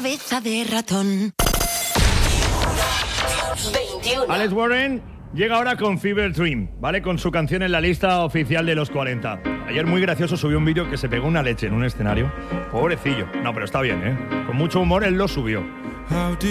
cabeza de ratón. 21. Alex Warren llega ahora con Fever Dream, ¿vale? Con su canción en la lista oficial de los 40. Ayer muy gracioso subió un vídeo que se pegó una leche en un escenario. Pobrecillo. No, pero está bien, ¿eh? Con mucho humor él lo subió.